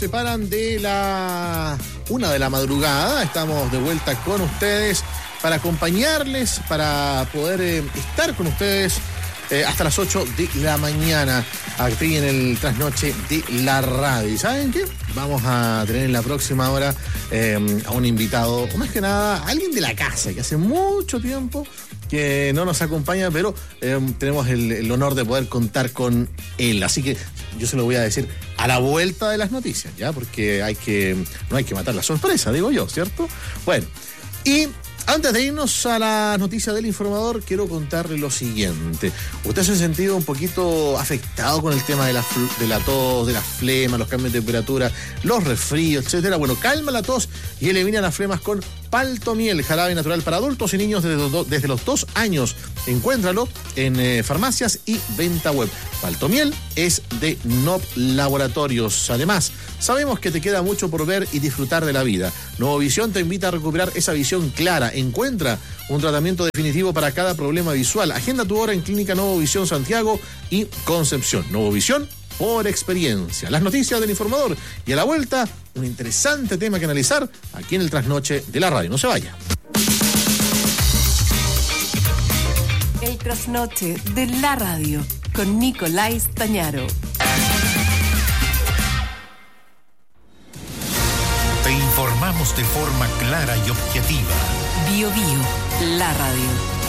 separan de la 1 de la madrugada. Estamos de vuelta con ustedes para acompañarles, para poder estar con ustedes hasta las 8 de la mañana aquí en el Trasnoche de la Radio. ¿Y saben qué? Vamos a tener en la próxima hora a un invitado, o más que nada, alguien de la casa, que hace mucho tiempo que no nos acompaña, pero tenemos el honor de poder contar con él. Así que yo se lo voy a decir a la vuelta de las noticias, ¿ya? Porque no hay que matar la sorpresa, digo yo, ¿cierto? Bueno, y antes de irnos a la noticia del informador, quiero contarle lo siguiente. ¿Usted se ha sentido un poquito afectado con el tema de la tos, de las flemas, los cambios de temperatura, los resfríos, etcétera? Bueno, calma la tos y elimina las flemas con Paltomiel, jarabe natural para adultos y niños desde los 2 años. Encuéntralo en farmacias y venta web. Paltomiel es de Nop Laboratorios. Además, sabemos que te queda mucho por ver y disfrutar de la vida. Novovisión te invita a recuperar esa visión clara. Encuentra un tratamiento definitivo para cada problema visual. Agenda tu hora en Clínica Novovisión Santiago y Concepción. Novovisión por experiencia. Las noticias del informador y a la vuelta, un interesante tema que analizar aquí en el Trasnoche de la Radio. No se vaya. El Trasnoche de la Radio con Nicolás Tañaro. Te informamos de forma clara y objetiva. Bio Bio, la radio.